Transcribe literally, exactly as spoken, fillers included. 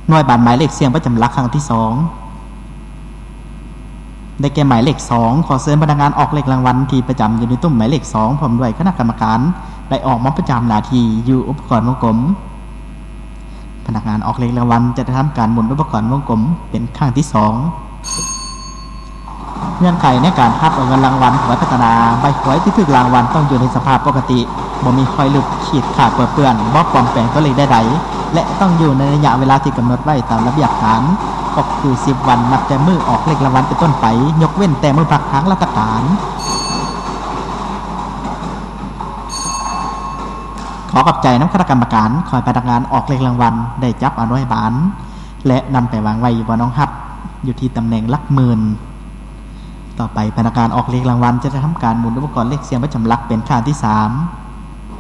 หน่วยบานหมายเลขเสียงประจำหลักครั้งที่สองได้แก่หมายเลขสองขอเชิญพนักงานออกเลขรางวัลที่ประจำอยู่ในตุ้มหมายเลขสองพร้อมด้วยคณะกรรมการได้ออกมาประจำหน้าที่อยู่อุปกรณ์วงกลมพนักงานออกเลขรางวัลจะทำการหมุนอุปกรณ์วงกลมเป็นครั้งที่สองเงื่อนไขในการคัดเอาเงินรางวัลหวยพัฒนาใบหวยที่ถูกรางวัลต้องอยู่ในสภาพปกติบ่มีคอยหลุดขีดขาดเปื้อนเปื้อนบ่ปลอมแปลงตัวเลขใดๆและต้องอยู่ในระยะเวลาที่กำหนดไว้ตามระเบียบฐานก็คือสิบวันนับแต่มื้อออกเลขรางวัลเป็นต้นไปยกเว้นแต่มื้อพักทางราชการขอขอบใจน้ำคณะกรรมการคอยพนักงานออกเลขรางวัลได้จับเอาหน่วยบานและนำไปวางไว้อยู่บนน้องฮับอยู่ที่ตำแหน่งหลักหมื่นต่อไปพนักงานออกเลขรางวัลจะทำการหมุนอุปกรณ์เลขเสียงประจำหลักเป็นครั้งที่สาม